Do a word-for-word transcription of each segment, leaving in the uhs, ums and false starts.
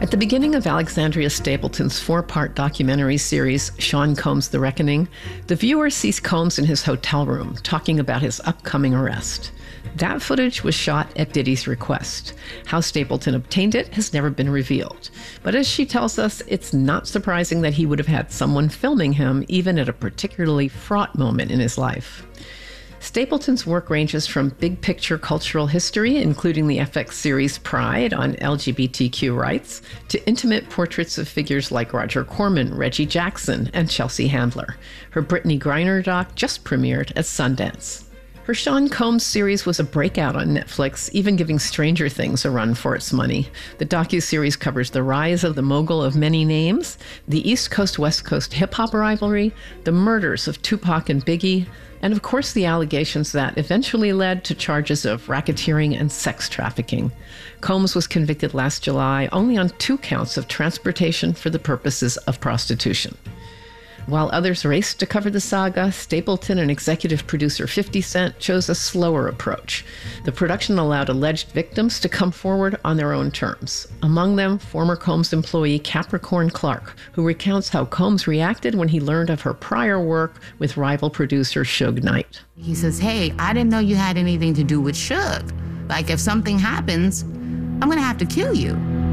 At the beginning of Alexandria Stapleton's four-part documentary series, Sean Combs: The Reckoning, the viewer sees Combs in his hotel room talking about his upcoming arrest. That footage was shot at Diddy's request. How Stapleton obtained it has never been revealed. But as she tells us, it's not surprising that he would have had someone filming him, even at a particularly fraught moment in his life. Stapleton's work ranges from big-picture cultural history, including the F X series Pride on L G B T Q rights, to intimate portraits of figures like Roger Corman, Reggie Jackson, and Chelsea Handler. Her Brittany Griner doc just premiered at Sundance. Her Sean Combs series was a breakout on Netflix, even giving Stranger Things a run for its money. The docuseries covers the rise of the mogul of many names, the East Coast-West Coast hip-hop rivalry, the murders of Tupac and Biggie, and of course the allegations that eventually led to charges of racketeering and sex trafficking. Combs was convicted last July only on two counts of transportation for the purposes of prostitution. While others raced to cover the saga, Stapleton and executive producer fifty Cent chose a slower approach. The production allowed alleged victims to come forward on their own terms. Among them, former Combs employee Capricorn Clark, who recounts how Combs reacted when he learned of her prior work with rival producer Suge Knight. He says, hey, I didn't know you had anything to do with Suge. Like, if something happens, I'm gonna have to kill you.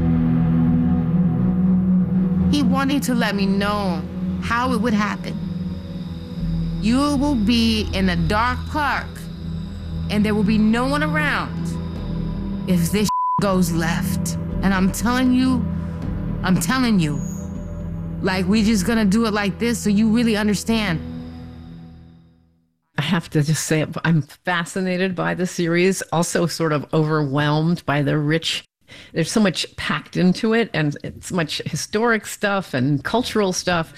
He wanted to let me know how it would happen. You will be in a dark park and there will be no one around if this goes left. And I'm telling you, I'm telling you, like, we just gonna do it like this so you really understand. I have to just say, I'm fascinated by the series, also sort of overwhelmed by the rich. There's so much packed into it, and it's much historic stuff and cultural stuff.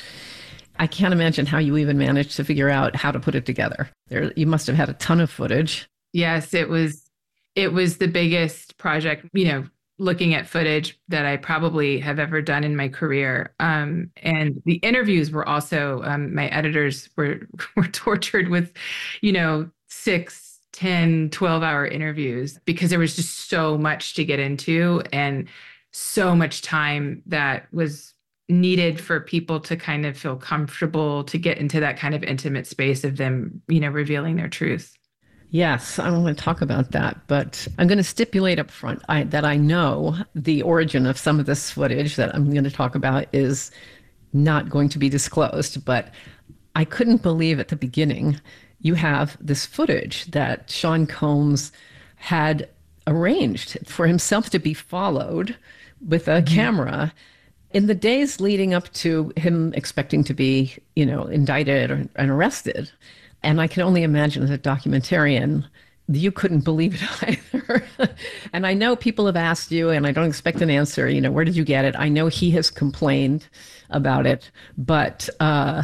I can't imagine how you even managed to figure out how to put it together. There, you must have had a ton of footage. Yes, it was. It was the biggest project, you know, looking at footage that I probably have ever done in my career. Um, and the interviews were also, um, my editors were were tortured with, you know, six, ten, twelve hour interviews because there was just so much to get into and so much time that was needed for people to kind of feel comfortable to get into that kind of intimate space of them, you know, revealing their truth. Yes, I want to talk about that, but I'm going to stipulate up front I, that I know the origin of some of this footage that I'm going to talk about is not going to be disclosed, but I couldn't believe at the beginning you have this footage that Sean Combs had arranged for himself to be followed with a mm-hmm. camera in the days leading up to him expecting to be, you know, indicted or, and arrested. And I can only imagine as a documentarian, you couldn't believe it either. And I know people have asked you, and I don't expect an answer, you know, where did you get it? I know he has complained about it, but uh,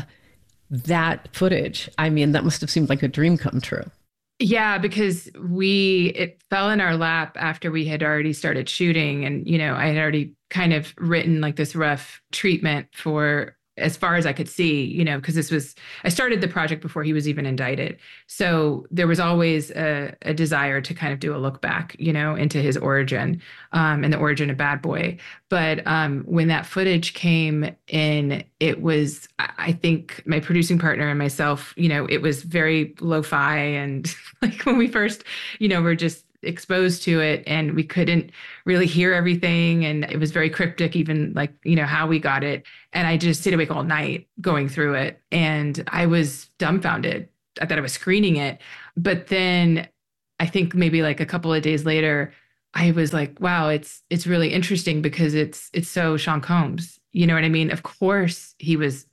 that footage, I mean, that must have seemed like a dream come true. Yeah, because we, it fell in our lap after we had already started shooting. And, you know, I had already kind of written like this rough treatment for as far as I could see, you know, because this was, I started the project before he was even indicted. So there was always a, a desire to kind of do a look back, you know, into his origin um, and the origin of Bad Boy. But um, when that footage came in, it was, I think my producing partner and myself, you know, it was very lo-fi. And like when we first, you know, we're just exposed to it and we couldn't really hear everything. And it was very cryptic, even like, you know, how we got it. And I just stayed awake all night going through it. And I was dumbfounded. I thought I was screening it. But then I think maybe like a couple of days later, I was like, wow, it's it's really interesting because it's it's so Sean Combs. You know what I mean? Of course he was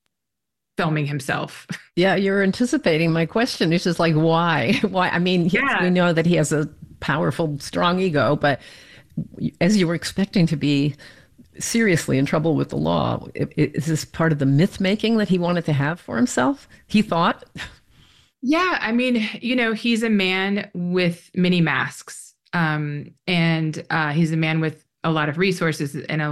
filming himself. Yeah, you're anticipating my question. It's just like, why? Why? I mean, yeah. We know that he has a powerful, strong ego, but as you were expecting to be seriously in trouble with the law, is this part of the myth making that he wanted to have for himself? He thought? Yeah, I mean, you know, he's a man with many masks, um, and uh, he's a man with a lot of resources and a